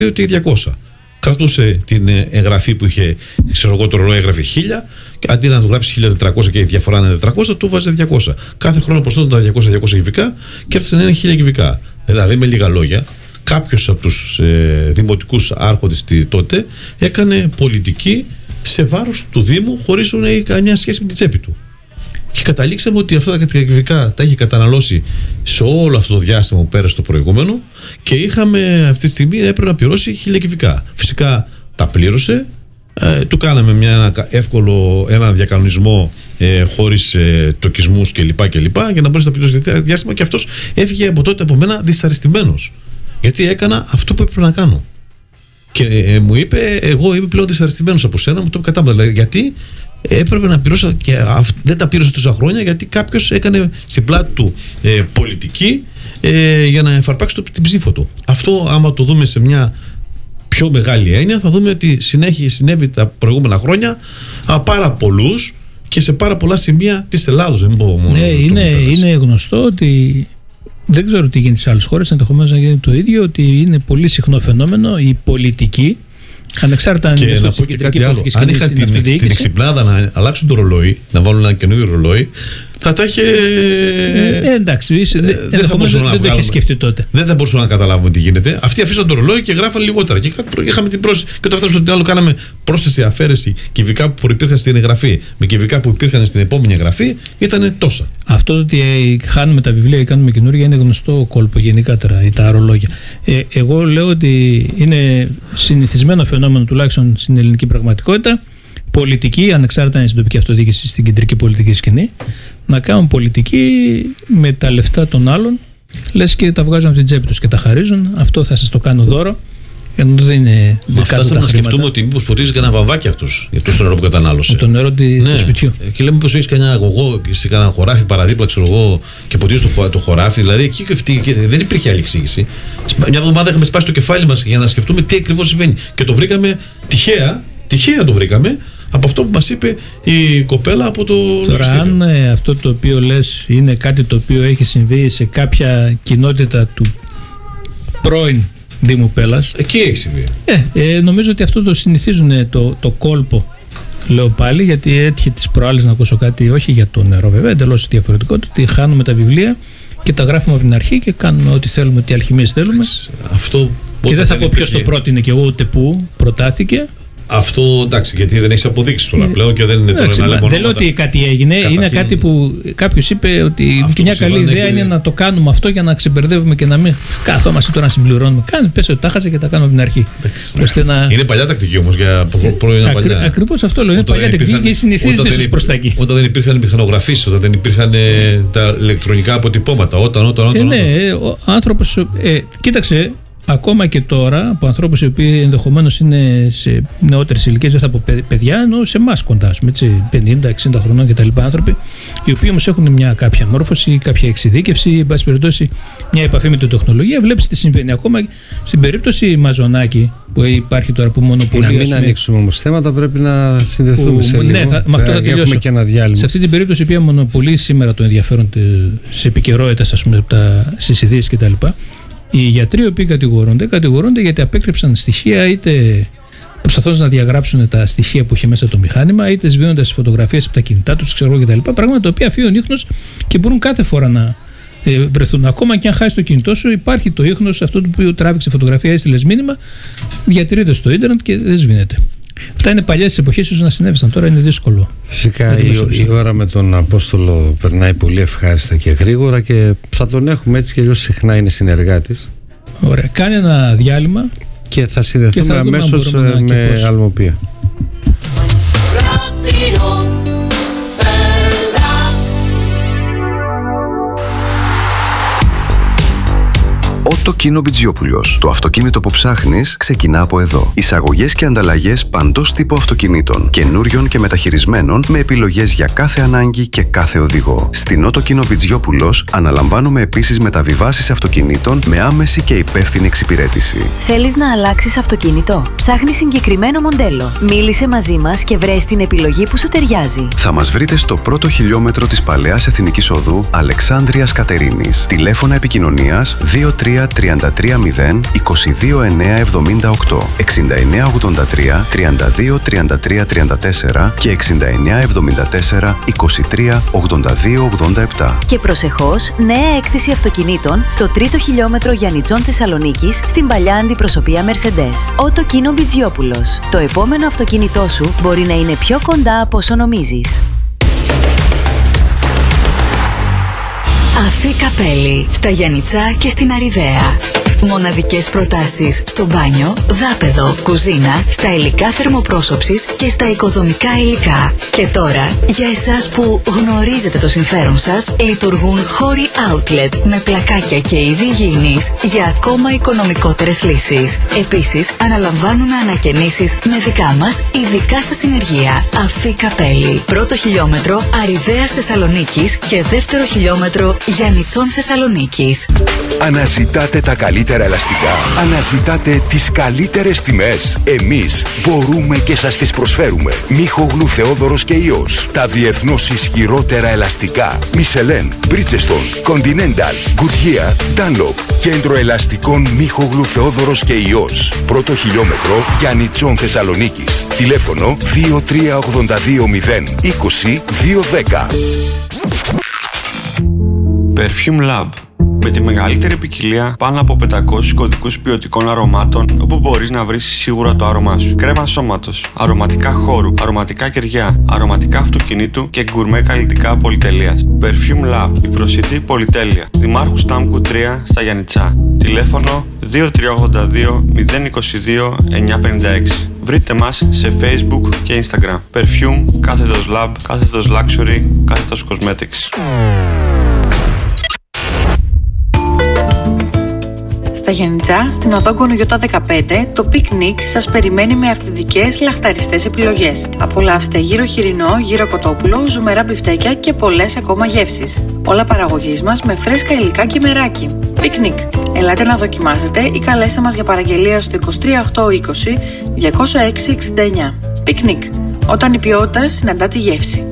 ότι 200. Κρατούσε την εγγραφή που είχε, ξέρω εγώ, το ρολόι έγραφε 1000, και αντί να του γράψει 1400 και η διαφορά είναι 400, του βάζει 200. Κάθε χρόνο προσθέτουν τα 200 κυβικά και έφτασε να είναι 1000 κυβικά. Δηλαδή, με λίγα λόγια, κάποιος από τους δημοτικούς άρχοντες τότε έκανε πολιτική σε βάρος του Δήμου, χωρίς να έχει καμιά σχέση με την τσέπη του. Και καταλήξαμε ότι αυτά τα κυβικά τα είχε καταναλώσει σε όλο αυτό το διάστημα που πέρασε το προηγούμενο, και είχαμε αυτή τη στιγμή έπρεπε να πληρώσει 1000 κυβικά. Φυσικά τα πλήρωσε, του κάναμε ένα διακανονισμό χωρίς τοκισμούς κλπ. Για να μπορέσει να πληρώσει το διάστημα, και αυτός έφυγε από τότε από μένα δυσαρεστημένος. Γιατί έκανα αυτό που έπρεπε να κάνω. Και μου είπε, εγώ είμαι πλέον δυσαρεστημένος από σένα, μου το κατάμπλα. Δηλαδή, γιατί έπρεπε να πληρώσω, και δεν τα πλήρωσα τόσα χρόνια, γιατί κάποιος έκανε στην πλάτη του πολιτική για να εφαρπάξει την ψήφο του. Αυτό, άμα το δούμε σε μια πιο μεγάλη έννοια, θα δούμε ότι συνέβη τα προηγούμενα χρόνια πάρα πολλούς και σε πάρα πολλά σημεία της Ελλάδος. Δεν μπορώ μόνο είναι γνωστό ότι. Δεν ξέρω τι γίνεται σε άλλες χώρες, ενδεχομένως να γίνει το ίδιο, ότι είναι πολύ συχνό φαινόμενο η πολιτική, ανεξάρτητα αν είναι στην κεντρική πολιτική σκηνή. Αν είχαν την εξυπνάδα να αλλάξουν το ρολόι, να βάλουν ένα καινούριο ρολόι, θα τα είχε. Εντάξει, δεν το είχε σκεφτεί τότε. Δεν θα μπορούσαμε να καταλάβουμε τι γίνεται. Αυτοί αφήσαν το ρολόι και γράφαν λιγότερα. Και είχαμε την πρόσθεση. Και όταν φτάσαμε στο άλλο, κάναμε πρόσθεση, αφαίρεση κυβικά που προϋπήρχαν στην εγγραφή με κυβικά που υπήρχαν στην επόμενη εγγραφή, ήταν τόσα. Αυτό ότι χάνουμε τα βιβλία και κάνουμε καινούργια είναι γνωστό κόλπο γενικότερα, ή τα ρολόγια. Εγώ λέω ότι είναι συνηθισμένο φαινόμενο, τουλάχιστον στην ελληνική πραγματικότητα, πολιτική, ανεξάρτητα αν είναι στην τοπική αυτοδιοίκηση, στην κεντρική πολιτική σκηνή, να κάνουν πολιτική με τα λεφτά των άλλων, λες και τα βγάζουν από την τσέπη τους και τα χαρίζουν. Αυτό θα σας το κάνω δώρο. Ενώ δεν είναι. Φτάσαμε να σκεφτούμε ότι μήπως ποτίζει κανένα βαμβάκι αυτός για το νερό που κατανάλωσε. Το νερό του σπιτιού. Και λέμε πως έχεις κανένα αγωγό σε κανένα χωράφι παραδίπλα, ξέρω εγώ, και ποτίζει το χωράφι. Δηλαδή εκεί δεν υπήρχε άλλη εξήγηση. Μια εβδομάδα είχαμε σπάσει το κεφάλι μας για να σκεφτούμε τι ακριβώς συμβαίνει. Και το βρήκαμε τυχαία το βρήκαμε από αυτό που μας είπε η κοπέλα από το Τώρα, αν αυτό το οποίο λες είναι κάτι το οποίο έχει συμβεί σε κάποια κοινότητα του πρώην Δήμου Πέλλας, εκεί έχει συμβεί. Νομίζω ότι αυτό το συνηθίζουν το κόλπο, λέω πάλι, γιατί έτυχε τις προάλλες να ακούσω κάτι, όχι για το νερό βέβαια, εντελώς διαφορετικό, ότι χάνουμε τα βιβλία και τα γράφουμε από την αρχή και κάνουμε ό,τι θέλουμε, ό,τι αλχημίες θέλουμε. Αυτό και δεν θα πω ποιος το πρότεινε και εγώ, ούτε πού προτάθηκε. Αυτό εντάξει, γιατί δεν έχει αποδείξει τώρα πλέον και δεν είναι τώρα ένα λεμονόματα. Δεν λέω ότι κάτι έγινε, είναι κάτι που κάποιος είπε ότι και μια καλή ιδέα είναι να το κάνουμε αυτό για να ξεμπερδεύουμε και να μην καθόμαστε τώρα να συμπληρώνουμε. Πες ότι τα χάσε και τα κάνουμε από την αρχή. Είναι παλιά τακτική όμως για πρώην παλιά. Ακριβώς αυτό λέω. Είναι παλιά τακτική και συνηθίζεται ίσως προς τα εκεί. Όταν δεν υπήρχαν μηχανογραφήσεις, όταν δεν υπήρχαν τα ηλεκτρονικά αποτυπώματα. Ναι, ο άνθρωπος. Κοίταξε. Ακόμα και τώρα, από ανθρώπους οι οποίοι ενδεχομένως είναι σε νεότερες ηλικίες, δεν θα πω παιδιά, ενώ σε εμάς κοντά, 50-60 χρονών κτλ. Άνθρωποι, οι οποίοι όμως έχουν μια κάποια μόρφωση, κάποια εξειδίκευση, εν πάση περιπτώσει μια επαφή με την τεχνολογία. Βλέπεις τι συμβαίνει. Ακόμα στην περίπτωση Μαζονάκη που υπάρχει τώρα, που μονοπολεί. Να μην ανοίξουμε όμως θέματα, πρέπει να συνδεθούμε σε λίγο. Ναι, με αυτό θα τελειώσω. Και ένα διάλειμμα. Σε αυτή την περίπτωση, η οποία μονοπολεί σήμερα το ενδιαφέρον σε επικαιρότητες, ας πούμε, στις ειδήσεις κτλ. Οι γιατροί οι οποίοι κατηγορούνται γιατί απέκρυψαν στοιχεία, είτε προσπαθώντας να διαγράψουν τα στοιχεία που είχε μέσα το μηχάνημα, είτε σβήνοντας τις φωτογραφίες από τα κινητά τους, ξέρω κτλ. Πράγματα τα οποία αφήνουν ίχνος και μπορούν κάθε φορά να βρεθούν. Ακόμα και αν χάσει το κινητό σου, υπάρχει το ίχνος, αυτό το οποίο τράβηξε φωτογραφία, έστειλες μήνυμα, διατηρείται στο ίντερνετ και δεν σβήνεται. Αυτά είναι παλιές εποχές, ίσως να συνέβησαν. Τώρα είναι δύσκολο. Φυσικά η ώρα με τον Απόστολο περνάει πολύ ευχάριστα και γρήγορα και θα τον έχουμε έτσι και αλλιώς συχνά είναι συνεργάτης. Ωραία. Κάνε ένα διάλειμμα και θα συνδεθούμε αμέσως με Αλμοπία. Ότο Κίνο Μπιτζιόπουλος. Το αυτοκίνητο που ψάχνεις ξεκινά από εδώ. Εισαγωγές και ανταλλαγές παντός τύπου αυτοκινήτων, καινούριων και μεταχειρισμένων, με επιλογές για κάθε ανάγκη και κάθε οδηγό. Στην Ότο Κίνο Μπιτζιόπουλος αναλαμβάνουμε επίσης μεταβιβάσεις αυτοκινήτων με άμεση και υπεύθυνη εξυπηρέτηση. Θέλεις να αλλάξεις αυτοκίνητο? Ψάχνεις συγκεκριμένο μοντέλο? Μίλησε μαζί μας και βρες την επιλογή που σου ταιριάζει. Θα μας βρείτε στο πρώτο χιλιόμετρο της Παλαιάς Εθνικής Οδού Αλεξάνδρειας Κατερίνης. Τηλέφωνα επικοινωνίας 23 330 22978, 6983 32 33 34 και 6974 23 82 87. Και προσεχώς, νέα έκθεση αυτοκινήτων στο τρίτο χιλιόμετρο Γιαννιτσών Θεσσαλονίκης στην παλιά αντιπροσωπεία Mercedes. Ότο Κίνο Μπιτζιόπουλος. Το επόμενο αυτοκίνητό σου μπορεί να είναι πιο κοντά από όσο νομίζεις. Αφή Καπέλη, στα Γιαννιτσά και στην Αριδαία. Μοναδικές προτάσεις στο μπάνιο, δάπεδο, κουζίνα, στα υλικά θερμοπρόσωψης και στα οικοδομικά υλικά. Και τώρα, για εσάς που γνωρίζετε το συμφέρον σας, λειτουργούν χώροι outlet με πλακάκια και είδη υγιεινής για ακόμα οικονομικότερες λύσεις. Επίσης, αναλαμβάνουν ανακαινήσεις με δικά μας ειδικά σας συνεργεία. Αφή Καπέλη, πρώτο χιλιόμετρο Αριδαίας Θεσσαλονίκης και δεύτερο χιλιόμετρο Γιαννιτσών Θεσσαλονίκης. Αναζητάτε τα καλύτερα ελαστικά. Αναζητάτε τις καλύτερες τιμές. Εμείς μπορούμε και σας τις προσφέρουμε. Μίχογλου Θεόδωρος και Υιός. Τα διεθνώς ισχυρότερα ελαστικά. Μισελέν, Bridgestone, Continental, Goodyear, Dunlop. Κέντρο ελαστικών Μίχογλου Θεόδωρος και Υιός. Πρώτο χιλιόμετρο Γιαννιτσών Θεσσαλονίκης. Τηλέφωνο 2382 0 20 210. Perfume Lab. Με τη μεγαλύτερη ποικιλία πάνω από 500 κωδικούς ποιοτικών αρωμάτων, όπου μπορείς να βρεις σίγουρα το άρωμά σου. Κρέμα σώματος, αρωματικά χώρου, αρωματικά κεριά, αρωματικά αυτοκινήτου και γκουρμέ καλλιτικά πολυτελείας. Perfume Lab, η προσιτή πολυτέλεια. Δημάρχου Στάμκου 3 στα Γιαννιτσά. Τηλέφωνο 2382 022 956. Βρείτε μας σε Facebook και Instagram. Perfume, κάθετος Lab, κάθετος Luxury, κάθετος Cosmetics. Στα Γιαννιτσά, στην οδό Γκονογιώτα 15, το πικνίκ σας περιμένει με αυθεντικές λαχταριστές επιλογές. Απολαύστε γύρο χοιρινό, γύρο κοτόπουλο, ζουμερά μπιφτέκια και πολλές ακόμα γεύσεις. Όλα παραγωγής μας με φρέσκα υλικά και μεράκι. Πικνίκ. Ελάτε να δοκιμάσετε ή καλέστε μας για παραγγελία στο 23820 206 69. Πικνίκ. Όταν η ποιότητα συναντά τη γεύση.